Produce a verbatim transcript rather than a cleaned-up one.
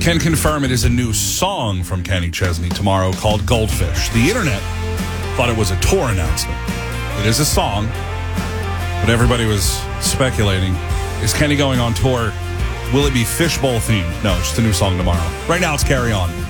Can confirm it is a new song from Kenny Chesney tomorrow called Goldfish. The internet thought it was a tour announcement. It is a song, but everybody was speculating, is Kenny going on tour? Will it be fishbowl themed? No, it's just a new song tomorrow. Right now it's Carry On.